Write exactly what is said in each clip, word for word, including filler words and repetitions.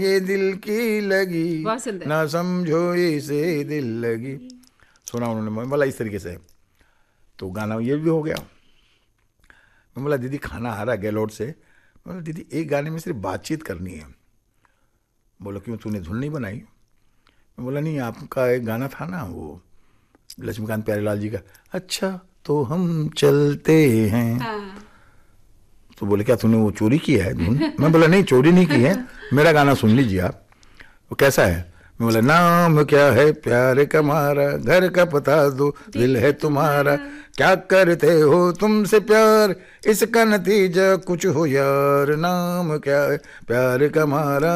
ये दिल की लगी बहुत सुंदर। ना समझो इसे दिल लगी, सुना उन्होंने। मैं बोला इस तरीके से, तो गाना ये भी हो गया। मैं बोला दीदी खाना आ रहा है गैलोड से। मैं बोला दीदी एक गाने में सिर्फ बातचीत करनी है। बोला क्यों, तूने धुन नहीं बनाई? मैं बोला नहीं, आपका एक गाना था ना वो लक्ष्मीकांत प्यारेलाल जी का, अच्छा तो हम चलते हैं। हाँ। तो बोले क्या तूने वो चोरी की है धुन? मैं बोला नहीं, चोरी नहीं की है, मेरा गाना सुन लीजिए आप। वो कैसा है? मैं बोला नाम क्या है प्यार का मारा, घर का पता दो दिल है तुम्हारा, क्या करते हो तुमसे प्यार, इसका नतीजा कुछ हो यार, नाम क्या है प्यार का मारा।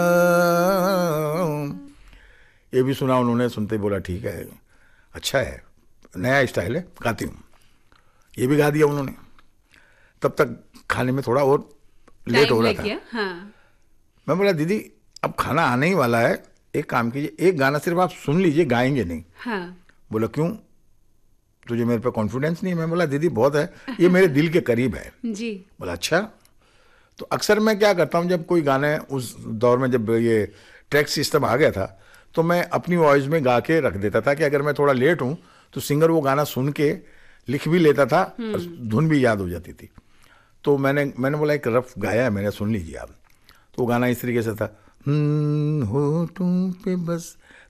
ये भी सुना उन्होंने, सुनते बोला ठीक है, अच्छा है, नया स्टाइल है, गाती हूँ। ये भी गा दिया उन्होंने। तब तक खाने में थोड़ा और लेट टाइम हो रहा लग था। गया। हाँ। मैं बोला दीदी अब खाना आने ही वाला है, एक काम कीजिए, एक गाना सिर्फ आप सुन लीजिए, गाएंगे नहीं। हाँ। बोला क्यों, तुझे मेरे पे कॉन्फिडेंस नहीं है? मैं बोला दीदी बहुत है, ये मेरे दिल के करीब है। जी। बोला अच्छा। तो अक्सर मैं क्या करता हूँ, जब कोई गाने, उस दौर में जब ये ट्रैक सिस्टम आ गया था, तो मैं अपनी वॉइस में गा के रख देता था कि अगर मैं थोड़ा लेट हूँ तो सिंगर वो गाना सुन के लिख भी लेता था और धुन भी याद हो जाती थी। तो मैंने मैंने बोला एक रफ गाया है मैंने, सुन लीजिए आप। तो वो गाना इस तरीके से था, "हम्म, होठों पे बस